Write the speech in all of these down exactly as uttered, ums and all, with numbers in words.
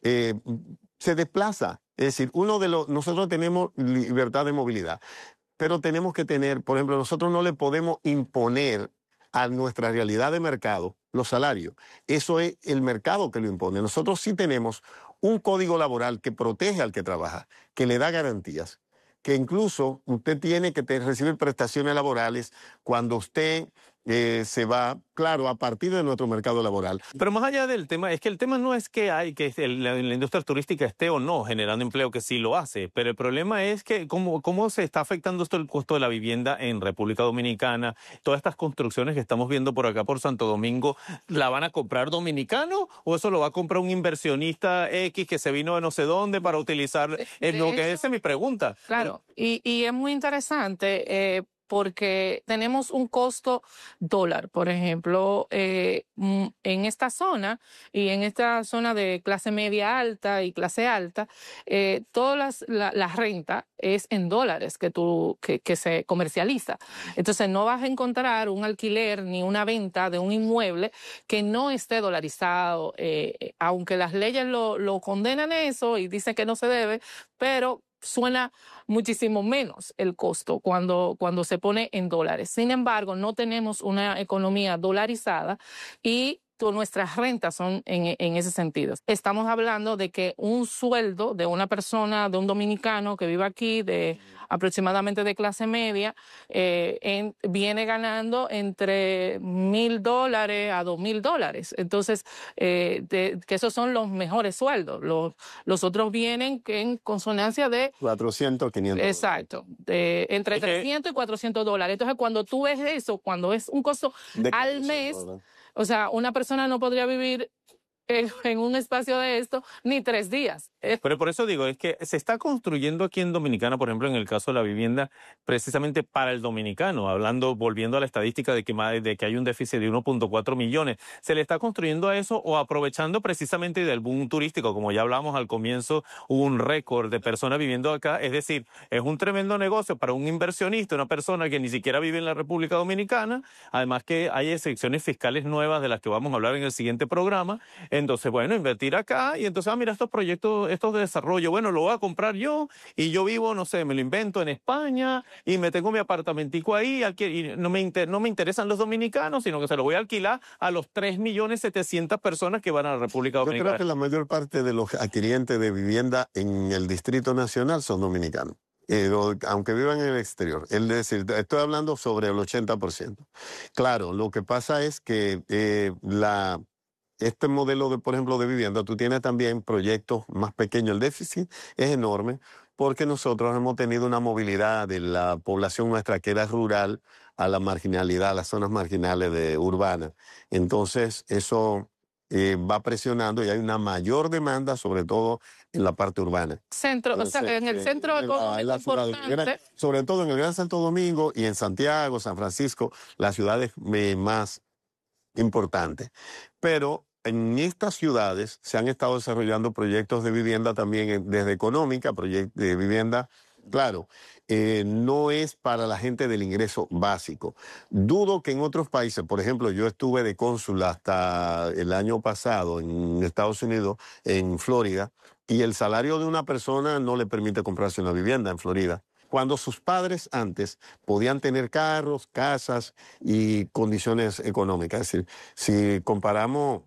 eh, se desplaza. Es decir, uno de los, nosotros tenemos libertad de movilidad, pero tenemos que tener, por ejemplo, nosotros no le podemos imponer a nuestra realidad de mercado los salarios. Eso es el mercado que lo impone. Nosotros sí tenemos un código laboral que protege al que trabaja, que le da garantías, que incluso usted tiene que te, recibir prestaciones laborales cuando usted eh, se va, claro, a partir de nuestro mercado laboral. Pero más allá del tema, es que el tema no es que hay que el, la, la industria turística esté o no generando empleo, que sí lo hace, pero el problema es que cómo, cómo se está afectando esto el costo de la vivienda en República Dominicana. Todas estas construcciones que estamos viendo por acá por Santo Domingo, ¿la van a comprar dominicanos o eso lo va a comprar un inversionista X que se vino de no sé dónde para utilizar? De, Eh, de no, hecho, que esa es mi pregunta. Claro, y, y es muy interesante eh, porque tenemos un costo dólar, por ejemplo, eh, en esta zona y en esta zona de clase media alta y clase alta, eh, toda las, la, la renta es en dólares que, tú, que, que se comercializa. Entonces no vas a encontrar un alquiler ni una venta de un inmueble que no esté dolarizado, eh, aunque las leyes lo, lo condenan eso y dicen que no se debe, pero suena muchísimo menos el costo cuando, cuando se pone en dólares. Sin embargo, no tenemos una economía dolarizada y nuestras rentas son en, en ese sentido. Estamos hablando de que un sueldo de una persona, de un dominicano que vive aquí, de aproximadamente de clase media, eh, en, viene ganando entre mil dólares a dos mil dólares. Entonces, eh, de, que esos son los mejores sueldos. Los, los otros vienen en consonancia de cuatrocientos, quinientos. Exacto, de, entre trescientos y cuatrocientos dólares. Entonces, cuando tú ves eso, cuando es un costo de al mes, ¿verdad? O sea, una persona no podría vivir en, en un espacio de esto ni tres días. Pero por eso digo, es que se está construyendo aquí en Dominicana, por ejemplo, en el caso de la vivienda, precisamente para el dominicano, hablando, volviendo a la estadística de que, de que hay un déficit de uno punto cuatro millones. ¿Se le está construyendo a eso o aprovechando precisamente del boom turístico? Como ya hablamos al comienzo, hubo un récord de personas viviendo acá. Es decir, es un tremendo negocio para un inversionista, una persona que ni siquiera vive en la República Dominicana. Además que hay excepciones fiscales nuevas de las que vamos a hablar en el siguiente programa. Entonces, bueno, invertir acá y entonces, ah, mira, estos proyectos, estos de desarrollo, bueno, lo voy a comprar yo y yo vivo, no sé, me lo invento en España y me tengo mi apartamentico ahí y no me, inter, no me interesan los dominicanos, sino que se lo voy a alquilar a los tres millones setecientas personas que van a la República Dominicana. Yo creo que la mayor parte de los adquirientes de vivienda en el Distrito Nacional son dominicanos. Eh, aunque vivan en el exterior. Es decir, estoy hablando sobre el ochenta por ciento. Claro, lo que pasa es que eh, la... Este modelo, de, por ejemplo, de vivienda, tú tienes también proyectos más pequeños. El déficit es enorme porque nosotros hemos tenido una movilidad de la población nuestra que era rural a la marginalidad, a las zonas marginales de urbanas. Entonces, eso eh, va presionando y hay una mayor demanda, sobre todo en la parte urbana. Centro, Entonces, o sea, en el eh, centro en, económico en la ciudad, importante. Sobre todo en el Gran Santo Domingo y en Santiago, San Francisco, las ciudades eh, más importantes. Pero en estas ciudades se han estado desarrollando proyectos de vivienda también desde económica, proyectos de vivienda, claro, eh, no es para la gente del ingreso básico. Dudo que en otros países, por ejemplo, yo estuve de cónsul hasta el año pasado en Estados Unidos, en Florida, y el salario de una persona no le permite comprarse una vivienda en Florida. Cuando sus padres antes podían tener carros, casas y condiciones económicas. Es decir, si comparamos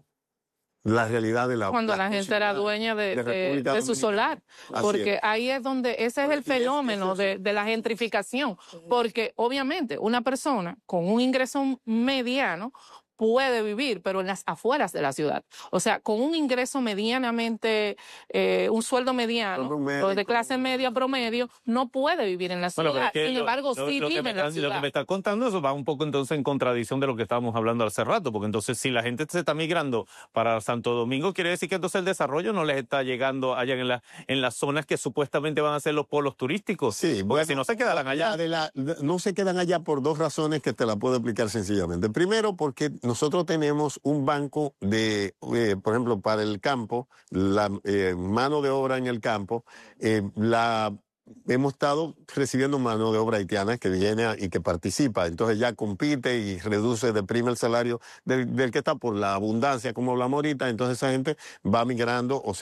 la realidad de la... Cuando la, la gente era dueña de, de, de, de su solar, porque es. ahí es donde, ese es el fenómeno de, de la gentrificación, porque obviamente una persona con un ingreso mediano puede vivir, pero en las afueras de la ciudad. O sea, con un ingreso medianamente, eh, un sueldo mediano, o de clase media promedio, no puede vivir en la ciudad. Bueno, Sin lo, embargo, lo, sí lo vive me, en la ciudad. Lo que me está contando, eso va un poco entonces en contradicción de lo que estábamos hablando hace rato, porque entonces si la gente se está migrando para Santo Domingo, quiere decir que entonces el desarrollo no les está llegando allá en, la, en las zonas que supuestamente van a ser los polos turísticos. Sí, porque bueno, si no se quedarán allá. De la, de, no se quedan allá por dos razones que te la puedo explicar sencillamente. Primero, porque nosotros tenemos un banco de, eh, por ejemplo, para el campo, la eh, mano de obra en el campo, eh, la hemos estado recibiendo mano de obra haitiana que viene y que participa, entonces ya compite y reduce, deprime el salario del, del que está por la abundancia, como hablamos ahorita, entonces esa gente va migrando o se